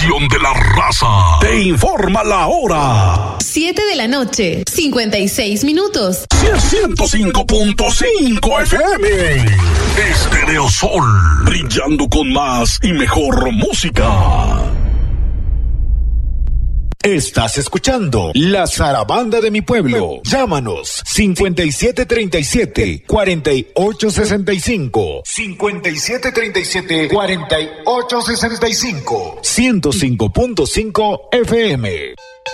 estación de la raza, te informa la hora. 7:56 105.5 FM. Estéreo Sol, brillando con más y mejor música. Estás escuchando La Zarabanda de mi pueblo. Llámanos 5737-4865. 5737-4865. 105.5 FM.